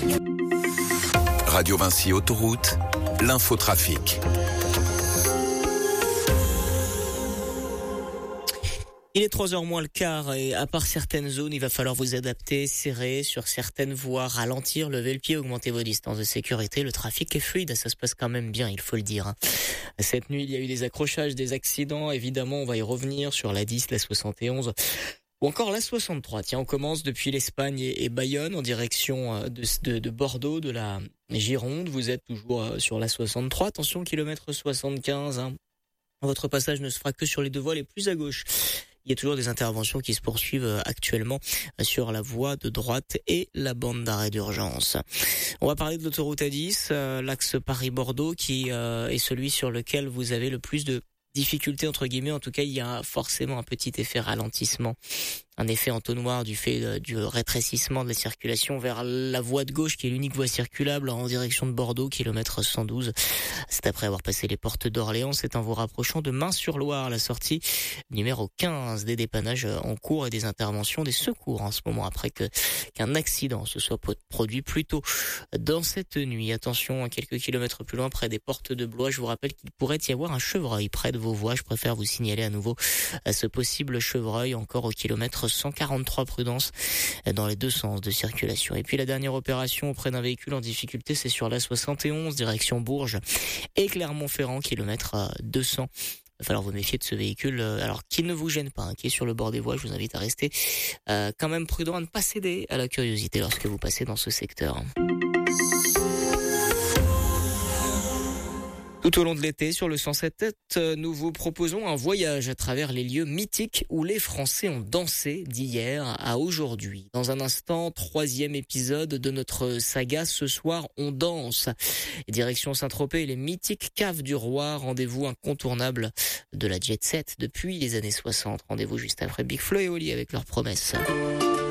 Radio Vinci Autoroute, l'infotrafic. Il est 3h moins le quart et à part certaines zones, il va falloir vous adapter, serrer sur certaines voies, ralentir, lever le pied, augmenter vos distances de sécurité. Le trafic est fluide, ça se passe quand même bien, il faut le dire. Cette nuit, il y a eu des accrochages, des accidents. Évidemment, on va y revenir sur la 10, la 71 ou encore la 63. Tiens, on commence depuis l'Espagne et Bayonne en direction de Bordeaux, de la Gironde. Vous êtes toujours sur la 63. Attention, kilomètre 75. Hein. Votre passage ne se fera que sur les deux voies les plus à gauche. Il y a toujours des interventions qui se poursuivent actuellement sur la voie de droite et la bande d'arrêt d'urgence. On va parler de l'autoroute A10, l'axe Paris-Bordeaux qui est celui sur lequel vous avez le plus de difficultés entre guillemets. En tout cas, il y a forcément un petit effet ralentissement, un effet entonnoir du fait du rétrécissement de la circulation vers la voie de gauche qui est l'unique voie circulable en direction de Bordeaux, kilomètre 112. C'est après avoir passé les portes d'Orléans, c'est en vous rapprochant de Main-sur-Loire, la sortie numéro 15, des dépannages en cours et des interventions des secours en ce moment après qu'un accident se soit produit plus tôt dans cette nuit. Attention, quelques kilomètres plus loin, près des portes de Blois, je vous rappelle qu'il pourrait y avoir un chevreuil près de vos voies. Je préfère vous signaler à nouveau ce possible chevreuil encore au kilomètre 143, prudence dans les deux sens de circulation. Et puis la dernière opération auprès d'un véhicule en difficulté, c'est sur la 71, direction Bourges et Clermont-Ferrand, kilomètre 200. Il va falloir vous méfier de ce véhicule, alors qu'il ne vous gêne pas, qui est sur le bord des voies. Je vous invite à rester quand même prudent, à ne pas céder à la curiosité lorsque vous passez dans ce secteur. Tout au long de l'été, sur le 107, nous vous proposons un voyage à travers les lieux mythiques où les Français ont dansé d'hier à aujourd'hui. Dans un instant, 3e épisode de notre saga. Ce soir, on danse. Direction Saint-Tropez et les mythiques caves du Roi. Rendez-vous incontournable de la jet set depuis les années 60. Rendez-vous juste après Big Flo et Oli avec leurs promesses.